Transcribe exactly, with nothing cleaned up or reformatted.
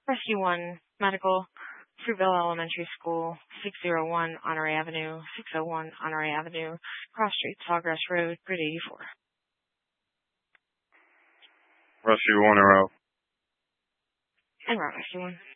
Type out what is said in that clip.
Rescue one Medical, Fruitville Elementary School, six oh one Honore Avenue, six oh one Honore Avenue, Cross Street, Sawgrass Road, Grid eighty-four. Rescue one around. En route, Rescue one.